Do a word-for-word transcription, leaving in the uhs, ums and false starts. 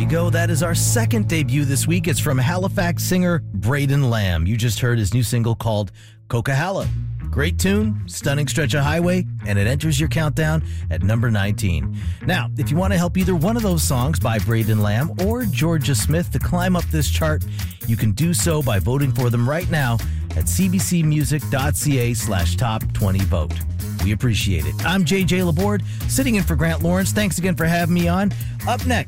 you go. That is our second debut this week. It's from Halifax singer Braden Lamb. You just heard his new single called Coquihalla. Great tune, stunning stretch of highway, and it enters your countdown at number nineteen. Now, if you want to help either one of those songs by Braden Lamb or Georgia Smith to climb up this chart, you can do so by voting for them right now at cbcmusic.ca slash top 20 vote. We appreciate it. I'm J J Laborde, sitting in for Grant Lawrence. Thanks again for having me on. Up next,